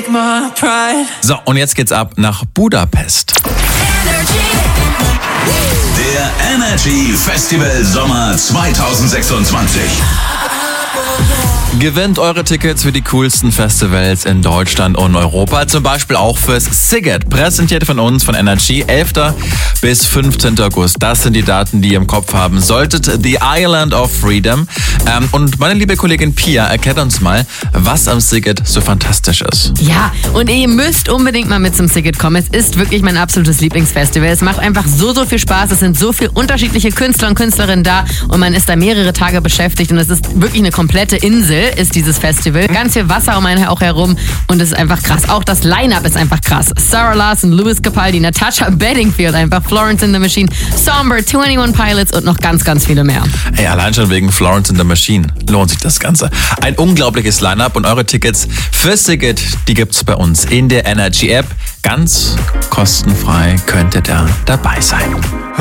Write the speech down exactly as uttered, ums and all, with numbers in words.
take my pride. So, und jetzt geht's ab nach Budapest. Der Energy Festival Sommer zwanzig sechsundzwanzig. Gewinnt eure Tickets für die coolsten Festivals in Deutschland und Europa, zum Beispiel auch fürs Sziget, präsentiert von uns von Energy, elften bis fünfzehnten August. Das sind die Daten, die ihr im Kopf haben solltet. The Island of Freedom. Ähm, und meine liebe Kollegin Pia erklärt uns mal, was am Sziget so fantastisch ist. Ja, und ihr müsst unbedingt mal mit zum Sziget kommen. Es ist wirklich mein absolutes Lieblingsfestival. Es macht einfach so, so viel Spaß. Es sind so viele unterschiedliche Künstler und Künstlerinnen da und man ist da mehrere Tage beschäftigt und es ist wirklich eine komplette Insel, ist dieses Festival. Ganz viel Wasser um einen auch herum und es ist einfach krass. Auch das Line-Up ist einfach krass. Sarah Larson, Louis Capaldi, Natasha Bedingfield, einfach Florence in the Machine, Somber, einundzwanzig Pilots und noch ganz, ganz viele mehr. Ey, allein schon wegen Florence in the Machine lohnt sich das Ganze. Ein unglaubliches Line-Up und eure Tickets für Sziget, die gibt's bei uns in der Energy App. Ganz kostenfrei könnt ihr da dabei sein.